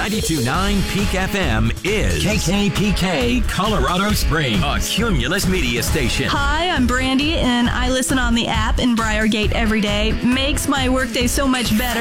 92.9 Peak FM is KKPK Colorado Springs, a Cumulus media station. Hi, I'm Brandy, and I listen on the app in Briargate every day. Makes my workday so much better.